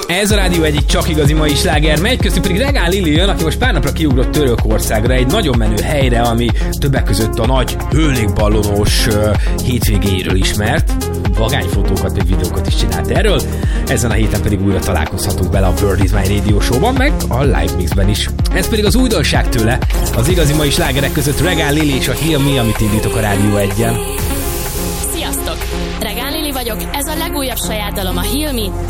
Ez a Rádió egyik csak igazi mai sláger megy, köztük pedig Regál Lili jön, aki most pár napra kiugrott Törökországra, egy nagyon menő helyre, ami többek között a nagy hőlégballonós hétvégéről ismert. Vagányfotókat, meg videókat is csinált erről. Ezen a héten pedig újra találkozhatunk bele a Bird Is My Radio Show-ban, meg a Live Mixben is. Ez pedig az újdonság tőle, az igazi mai slágerek között Regál Lili és a Heal Me, amit indítok a Rádió 1-en. Sziasztok! Regál Lili vagyok, ez a legújabb saját dalom, a Heal Me.